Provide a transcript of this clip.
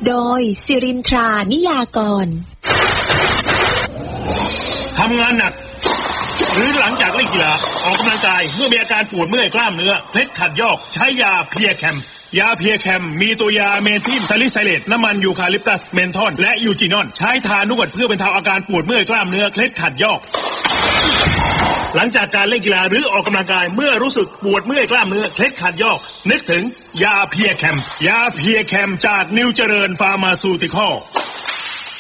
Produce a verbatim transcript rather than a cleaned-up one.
โดยสิรินทรานิยากรทำงานหนักหรือหลังจากเล่นกีฬาออกกำลังกายเมื่อมีอาการปวดเมื่อยกล้ามเนื้อเคล็ดขัดยอกใช้ยาเพียแคมยาเพียแคมมีตัวยาเมทิลซาลิไซเลตน้ำมันยูคาลิปตัสเมนทอนและยูจีนอนใช้ทานวดเพื่อบรรเทาอาการปวดเมื่อยกล้ามเนื้อเคล็ดขัดยอกหลังจากการเล่นกีฬาหรือออกกำลังกายเมื่อรู้สึกปวดเมื่อยกล้ามเนื้อเคล็ดขัดยอกนึกถึงยาเพียแคมยาเพียแคมจากนิวเจริญฟาร์มาซูติคอล